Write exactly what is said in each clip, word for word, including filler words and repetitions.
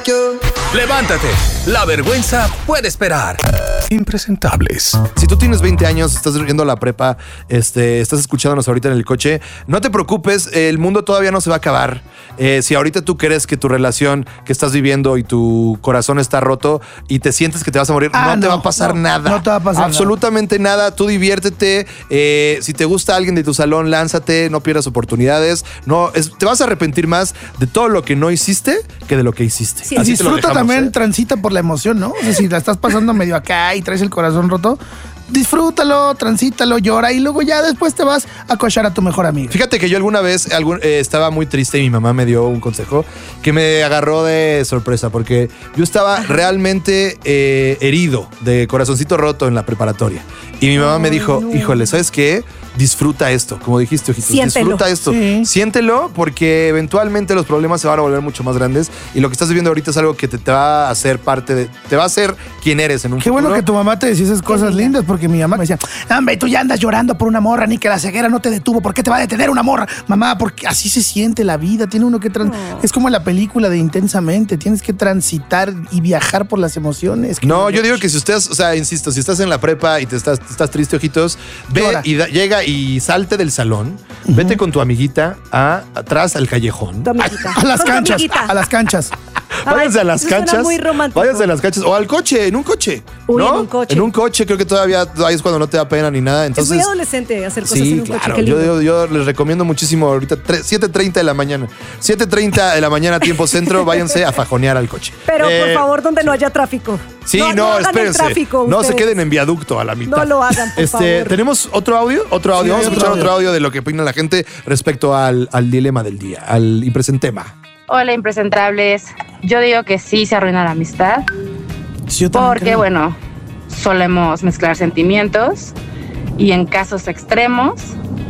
Levántate, la vergüenza puede esperar. Impresentables. Si tú tienes veinte años, estás yendo a la prepa, este, estás escuchándonos ahorita en el coche, no te preocupes, el mundo todavía no se va a acabar. Eh, si ahorita tú crees que tu relación que estás viviendo y tu corazón está roto y te sientes que te vas a morir, Ah, no, te no, va a pasar no, nada. no te va a pasar absolutamente nada. nada. Tú diviértete. Eh, si te gusta alguien de tu salón, lánzate, no pierdas oportunidades. No, es, te vas a arrepentir más de todo lo que no hiciste que de lo que hiciste. Sí. Así Y te lo disfruta dejamos, también, ¿eh? transita por la emoción, ¿no? O sea, si la estás pasando medio acá y traes el corazón roto, disfrútalo, transítalo, llora y luego ya después te vas a cochar a tu mejor amigo. Fíjate que yo alguna vez algún, eh, estaba muy triste y mi mamá me dio un consejo que me agarró de sorpresa porque yo estaba realmente eh, herido, de corazoncito roto en la preparatoria. Y mi mamá me dijo, no. híjole, ¿sabes qué? Disfruta esto, como dijiste, Ojitos. Siéntelo. Disfruta esto. Sí. Siéntelo porque eventualmente los problemas se van a volver mucho más grandes y lo que estás viviendo ahorita es algo que te, te va a hacer parte de... Te va a hacer quien eres en un Qué futuro. bueno que tu mamá te decía esas cosas linda. lindas, porque mi mamá me decía, hombre, tú ya andas llorando por una morra, ni que la ceguera no te detuvo, ¿por qué te va a detener una morra? Mamá, porque así se siente la vida, tiene uno que... trans- No. Es como la película de Intensamente, tienes que transitar y viajar por las emociones. No, yo digo que si ustedes, o sea, insisto, si estás en la prepa y te estás, estás triste, Ojitos, ve Llora. y da- llega y salte del salón, vete con tu amiguita a, atrás al callejón. Tu amiguita. A las Con tu canchas, amiguita. a las canchas. Váyanse a las eso suena canchas. muy romántico. Váyanse a las canchas. O al coche, en un coche. Uy, ¿no? en un coche. En un coche, creo que todavía ahí es cuando no te da pena ni nada. Entonces, es muy adolescente hacer cosas sí, en un coche. claro. Qué Yo, lindo. yo, yo les recomiendo muchísimo ahorita siete treinta de la mañana. siete treinta de la mañana, tiempo centro, váyanse a fajonear al coche. Pero por Eh, favor, donde no haya tráfico. Sí, no, hagan el espérense. tráfico, no se ustedes. queden en viaducto a la mitad. No lo hagan, por este, favor. ¿Tenemos otro audio? Otro audio. Sí, Vamos a hay escuchar otro otro audio de lo que opina la gente respecto al, al dilema del día, al impresentema. Hola, impresentables. Yo digo que sí se arruina la amistad Sí, yo también porque, creo. bueno, solemos mezclar sentimientos y en casos extremos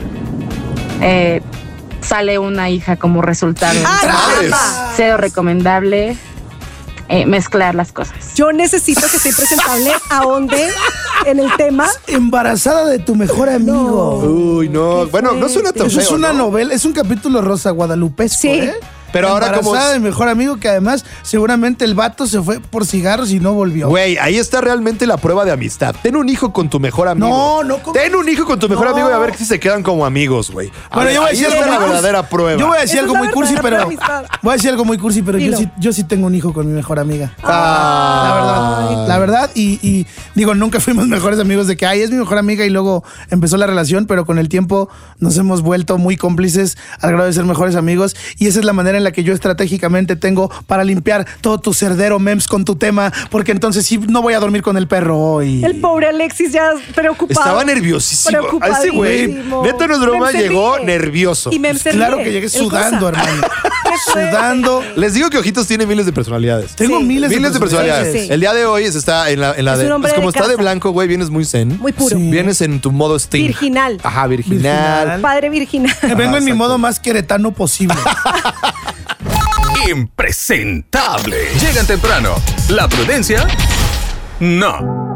eh, sale una hija como resultado. ¡Madres! Cero recomendable eh, mezclar las cosas. Yo necesito que esté presentable ahonde en el tema. Embarazada de tu mejor amigo. Uy, no. Bueno, no suena tan Eso es feo, una ¿no? novela, es un capítulo rosa guadalupesco, Sí. ¿eh? Pero ahora como... Embarazada de mejor amigo, que además seguramente el vato se fue por cigarros y no volvió. Güey, ahí está realmente la prueba de amistad. Ten un hijo con tu mejor amigo. No, no, ¿cómo? Ten un hijo con tu mejor No. amigo y a ver si se quedan como amigos, güey. A Bueno, ver, yo voy a ahí decir está algo la muy cursi. verdadera prueba. Yo voy a decir Esa algo es la muy cursi, pero verdadera amistad. voy a decir algo muy cursi, pero yo Dilo. sí, yo sí tengo un hijo con mi mejor amiga. Ah. La verdad, la verdad, y, y digo, nunca fuimos mejores amigos de que, ay, es mi mejor amiga y luego empezó la relación, pero con el tiempo nos hemos vuelto muy cómplices al grado de ser mejores amigos y esa es la manera en la que yo estratégicamente tengo para limpiar todo tu cerdero memes con tu tema, porque entonces sí no voy a dormir con el perro hoy. El pobre Alexis ya preocupado. Estaba nerviosísimo. A ese güey, Preocupadísimo. neta no es broma, Mem se llegó ríe. nervioso. Y Mem se Claro ríe. que llegué El sudando, cosa. hermano. Qué fuerte. Sudando. Les digo que Ojitos tiene miles de personalidades. Tengo Sí. miles, Miles de personalidades. Sí, sí. El día de hoy se está en la, en la Es de. un hombre Pues como de está de casa. blanco, güey, vienes muy zen. Muy puro. Sí. Vienes en tu modo Sting. Virginal. Ajá, virginal. Virginal. Padre virginal. Vengo en mi exacto. modo más queretano posible. Impresentable. Llegan temprano. La prudencia, no.